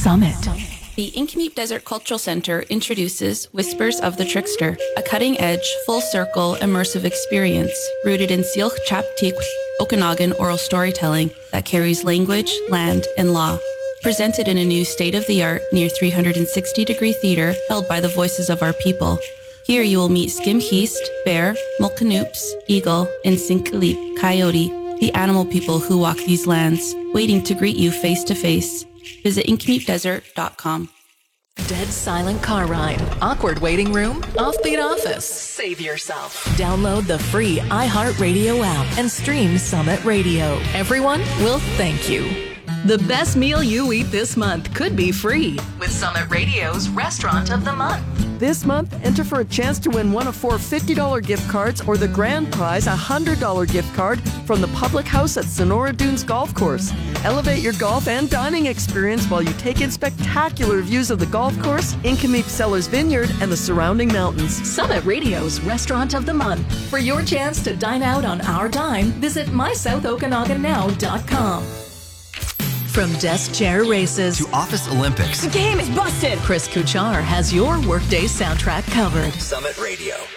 Summit. The Inkameep Desert Cultural Center introduces Whispers of the Trickster, a cutting-edge, full-circle, immersive experience rooted in Syilx Chaptik Okanagan oral storytelling that carries language, land, and law. Presented in a new state-of-the-art near 360-degree theater held by the voices of our people. Here you will meet Skimheast, Bear, Mulcanoops, Eagle, and Sinkaleep, Coyote, the animal people who walk these lands, waiting to greet you face to face. Visit inkameepdesert.com. Dead silent car ride, awkward waiting room, offbeat office. Save yourself. Download the free iHeartRadio app and stream Summit Radio. Everyone will thank you. The best meal you eat this month could be free with Summit Radio's Restaurant of the Month. This month, enter for a chance to win one of 4 $50 gift cards or the grand prize, a $100 gift card from the Public House at Sonora Dunes Golf Course. Elevate your golf and dining experience while you take in spectacular views of the golf course, Inkameep Sellers Vineyard, and the surrounding mountains. Summit Radio's Restaurant of the Month. For your chance to dine out on our dime, visit mysouthokanaganow.com. From desk chair races to Office Olympics, the game is busted. Chris Kuchar has your workday soundtrack covered. Summit Radio.